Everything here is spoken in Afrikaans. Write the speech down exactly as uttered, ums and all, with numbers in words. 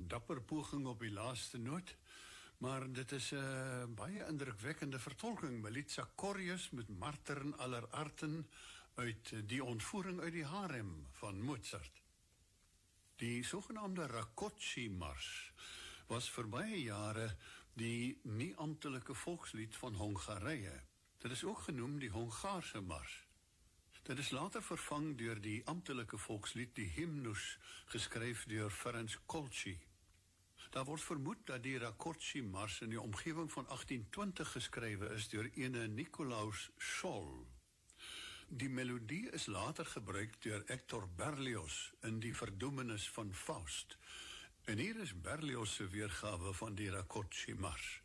dapper poging op die laaste noot, maar dit is 'n uh, baie indrukwekkende vertolking. Milica Corius met Martern aller Arten uit Die ontvoering uit die harem van Mozart. Die sogenaamde Rákóczi-mars was vir baie jare die nie-amptelike volkslied van Hongarije. Dit is ook genoem die Hongaarse mars. Dit is later vervang deur die amptelike volkslied, die hymnus, geskryf deur Ferenc Kölcsy. Daar word vermoed dat die Rákóczi-mars in die omgewing van agttien twintig geskrywe is deur ene Nikolaus Scholl. Die melodie is later gebruik deur Hector Berlioz in die Verdoemenis van Faust. En hier is Berlioz se weergawe van die Rákóczi-mars.